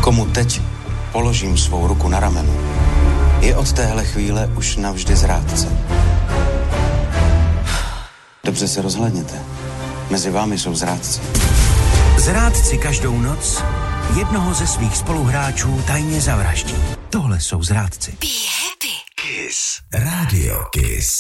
Komu teď položím svou ruku na rameno, je od téhle chvíle už navždy zrádce. Dobře se rozhlédněte. Mezi vámi jsou zrádci. Zrádci každou noc jednoho ze svých spoluhráčů tajně zavraždí. Tohle jsou zrádci. Be happy. Kiss. Radio Kiss.